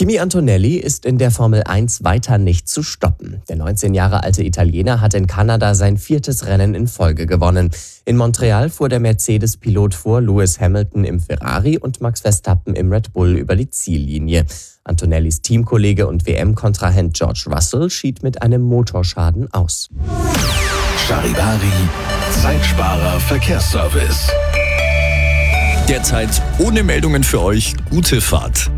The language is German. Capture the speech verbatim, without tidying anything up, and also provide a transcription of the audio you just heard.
Kimi Antonelli ist in der Formel eins weiter nicht zu stoppen. Der neunzehn Jahre alte Italiener hat in Kanada sein viertes Rennen in Folge gewonnen. In Montreal fuhr der Mercedes-Pilot vor Lewis Hamilton im Ferrari und Max Verstappen im Red Bull über die Ziellinie. Antonellis Teamkollege und W M-Kontrahent George Russell schied mit einem Motorschaden aus. Charivari, Zeitsparer Verkehrsservice. Derzeit ohne Meldungen für euch. Gute Fahrt.